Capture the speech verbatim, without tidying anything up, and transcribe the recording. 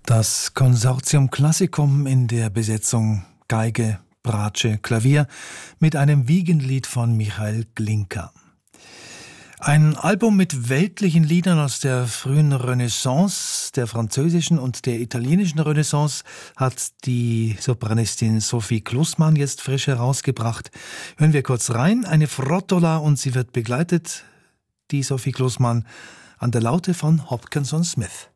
Das Consortium Classicum in der Besetzung Geige, Bratsche, Klavier mit einem Wiegenlied von Michael Glinka. Ein Album mit weltlichen Liedern aus der frühen Renaissance, der französischen und der italienischen Renaissance hat die Sopranistin Sophie Klussmann jetzt frisch herausgebracht. Hören wir kurz rein, eine Frottola, und sie wird begleitet, die Sophie Klussmann, an der Laute von Hopkins und Smith.